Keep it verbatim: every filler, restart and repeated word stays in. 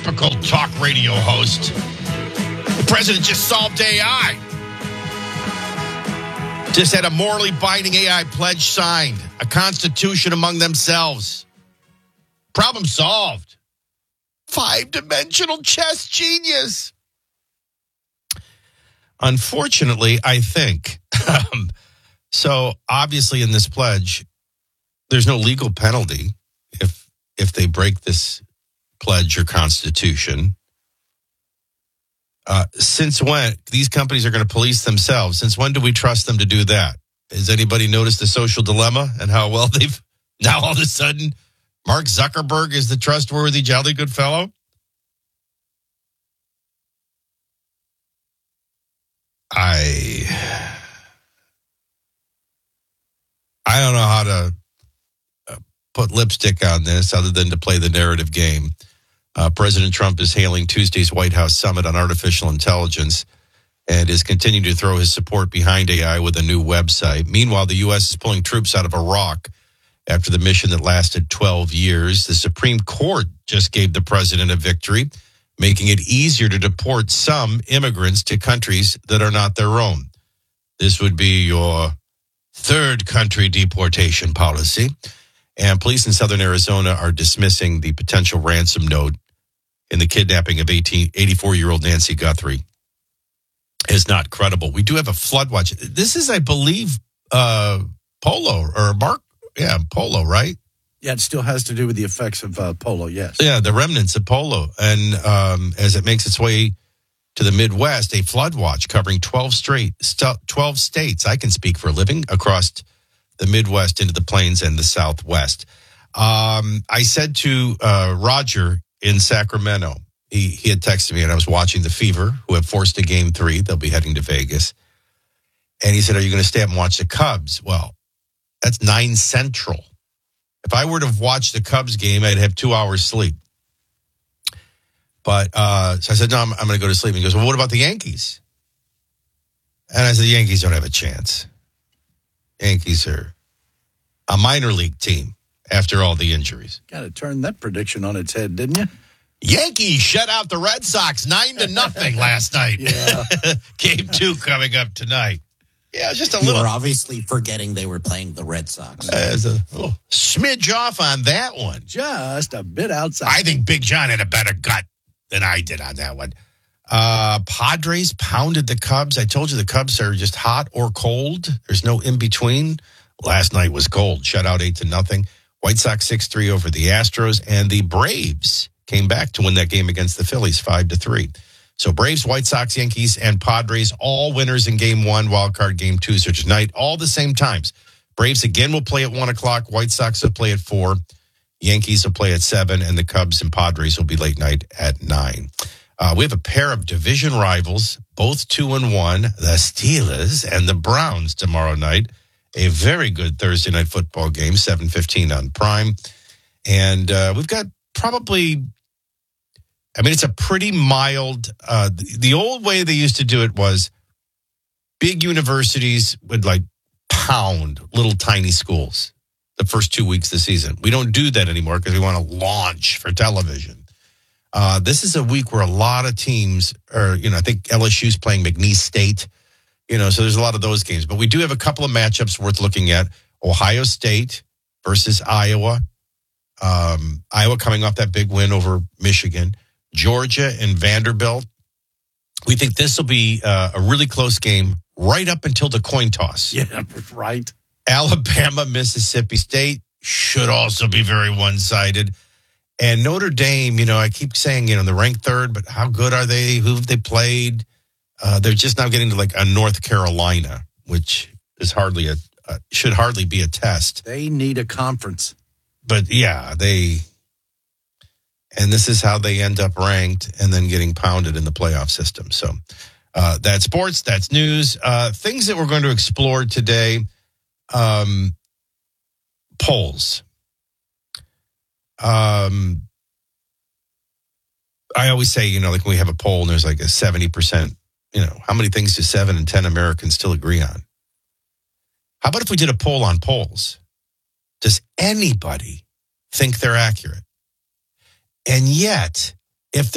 typical talk radio host. The president just solved A I. Just had a morally binding A I pledge signed. A constitution among themselves. Problem solved. Five-dimensional chess genius. Unfortunately, I think, um, so obviously in this pledge, there's no legal penalty if if they break this pledge or constitution. Uh, since when? These companies are going to police themselves. Since when do we trust them to do that? Has anybody noticed the social dilemma and how well they've, now all of a sudden, Mark Zuckerberg is the trustworthy, jolly good fellow? I I don't know how to uh, put lipstick on this other than to play the narrative game. Uh, President Trump is hailing Tuesday's White House summit on artificial intelligence and is continuing to throw his support behind A I with a new website. Meanwhile, the U S is pulling troops out of Iraq after the mission that lasted twelve years. The Supreme Court just gave the president a victory, making it easier to deport some immigrants to countries that are not their own. This would be your third country deportation policy. And police in southern Arizona are dismissing the potential ransom note in the kidnapping of eighty-four-year-old Nancy Guthrie is not credible. We do have a flood watch. This is, I believe, uh, Polo or Mark. Yeah, Polo, right? Yeah, it still has to do with the effects of uh, Polo, yes. Yeah, the remnants of Polo. And um, as it makes its way to the Midwest, a flood watch covering twelve straight, twelve states, I can speak for a living, across the Midwest into the Plains and the Southwest. Um, I said to uh, Roger in Sacramento, he, he had texted me, and I was watching the Fever, who have forced a game three. They'll be heading to Vegas. And he said, are you going to stay up and watch the Cubs? Well, that's nine Central. If I were to watch the Cubs game, I'd have two hours sleep. But uh, so I said, no, I'm, I'm going to go to sleep. And he goes, well, what about the Yankees? And I said, the Yankees don't have a chance. Yankees are a minor league team after all the injuries. Got to turn that prediction on its head, didn't you? Yankees shut out the Red Sox nine to nothing last night. Yeah. Game two coming up tonight. Yeah, just a you little. You were obviously forgetting they were playing the Red Sox. Uh, there's a little smidge off on that one. Just a bit outside. I think Big John had a better gut than I did on that one. Uh, Padres pounded the Cubs. I told you the Cubs are just hot or cold. There's no in between. Last night was cold. Shutout eight to nothing. White Sox six three over the Astros, and the Braves came back to win that game against the Phillies five to three. So Braves, White Sox, Yankees, and Padres, all winners in game one, wild card game two. So tonight, all the same times. Braves again will play at one o'clock. White Sox will play at four. Yankees will play at seven. And the Cubs and Padres will be late night at nine. Uh, we have a pair of division rivals, both two and one, the Steelers and the Browns tomorrow night. A very good Thursday night football game, seven fifteen on Prime. And uh, we've got probably... I mean, it's a pretty mild, uh, the, the old way they used to do it was big universities would like pound little tiny schools the first two weeks of the season. We don't do that anymore because we want to launch for television. Uh, this is a week where a lot of teams are, you know, I think L S U's playing McNeese State, you know, so there's a lot of those games. But we do have a couple of matchups worth looking at. Ohio State versus Iowa. Um, Iowa coming off that big win over Michigan. Georgia and Vanderbilt. We think this will be uh, a really close game right up until the coin toss. Yeah, right. Alabama, Mississippi State should also be very one-sided. And Notre Dame, you know, I keep saying, you know, they're ranked third, but how good are they? Who have they played? Uh, they're just now getting to like a North Carolina, which is hardly a, uh, should hardly be a test. They need a conference. But yeah, they... And this is how they end up ranked and then getting pounded in the playoff system. So uh, that's sports, that's news. Uh, things that we're going to explore today, um, polls. Um, I always say, you know, like when we have a poll and there's like a seventy percent, you know, how many things do seven and ten Americans still agree on? How about if we did a poll on polls? Does anybody think they're accurate? And yet,